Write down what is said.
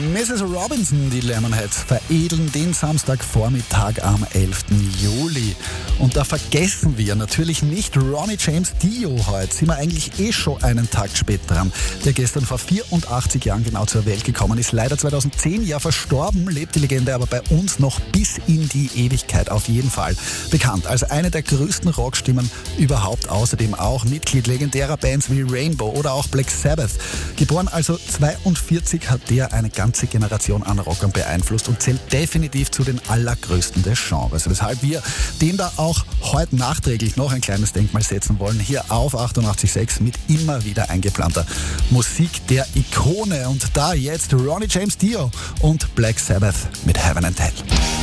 Mrs. Robinson, die Lemonheads, veredeln den Samstagvormittag am 11. Juli. Und da vergessen wir natürlich nicht Ronnie James Dio heute. Sind wir eigentlich schon einen Tag spät dran. Der gestern vor 84 Jahren genau zur Welt gekommen ist. Leider 2010 ja verstorben, lebt die Legende aber bei uns noch bis in die Ewigkeit auf jeden Fall. Bekannt als eine der größten Rockstimmen überhaupt. Außerdem auch Mitglied legendärer Bands wie Rainbow oder auch Black Sabbath. Geboren also 42 hat der eine ganze Generation an Rockern beeinflusst und zählt definitiv zu den allergrößten des Genres. Weshalb wir dem da auch heute nachträglich noch ein kleines Denkmal setzen wollen. Hier auf 88.6 mit immer wieder eingeplanter Musik der Ikone. Und da jetzt Ronnie James Dio und Black Sabbath mit Heaven and Hell.